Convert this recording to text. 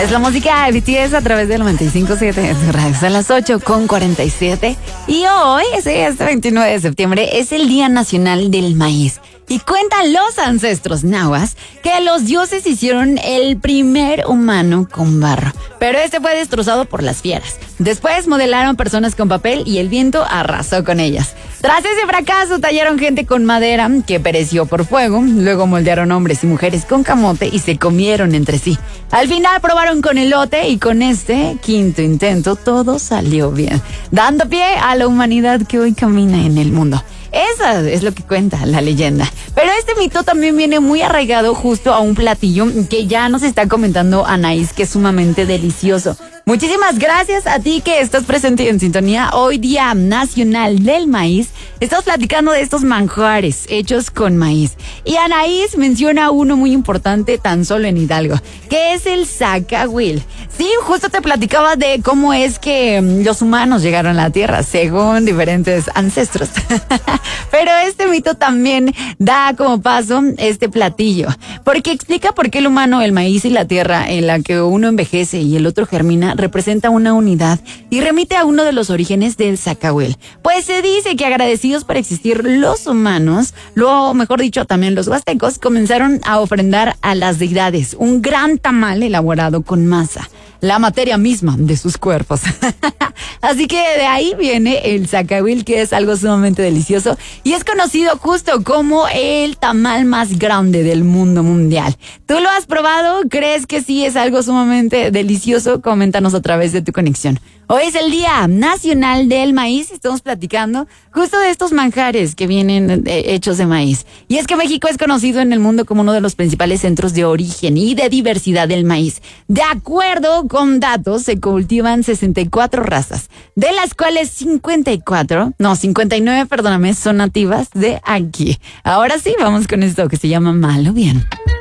Es la música de BTS a través del 95.7. Son las 8:47. Y hoy, sí, este 29 de septiembre, es el Día Nacional del Maíz. Y cuentan los ancestros nahuas que los dioses hicieron el primer humano con barro, pero este fue destrozado por las fieras. Después modelaron personas con papel y el viento arrasó con ellas. Tras ese fracaso tallaron gente con madera que pereció por fuego, luego moldearon hombres y mujeres con camote y se comieron entre sí. Al final probaron con elote y con este quinto intento todo salió bien, dando pie a la humanidad que hoy camina en el mundo. Esa es lo que cuenta la leyenda. Pero este mito también viene muy arraigado justo a un platillo que ya nos está comentando Anaís, que es sumamente delicioso. Muchísimas gracias a ti que estás presente en sintonía. Hoy Día Nacional del Maíz. Estamos platicando de estos manjares hechos con maíz. Y Anaís menciona uno muy importante tan solo en Hidalgo, que es el zacahuil. Sí, justo te platicaba de cómo es que los humanos llegaron a la Tierra, según diferentes ancestros. Pero este mito también da como paso este platillo, porque explica por qué el humano, el maíz y la tierra en la que uno envejece y el otro germina representa una unidad y remite a uno de los orígenes del zacahuil. Pues se dice que agradecidos por existir los humanos, luego, mejor dicho, también los huastecos, comenzaron a ofrendar a las deidades un gran tamal elaborado con masa, la materia misma de sus cuerpos. Así que de ahí viene el zacahuil, que es algo sumamente delicioso y es conocido justo como el tamal más grande del mundo mundial. ¿Tú lo has probado? ¿Crees que sí es algo sumamente delicioso? Coméntanos a través de tu conexión. Hoy es el Día Nacional del Maíz y estamos platicando justo de estos manjares que vienen hechos de maíz. Y es que México es conocido en el mundo como uno de los principales centros de origen y de diversidad del maíz. De acuerdo con datos, se cultivan 64 razas, de las cuales 59, son nativas de aquí. Ahora sí, vamos con esto que se llama Malo Bien.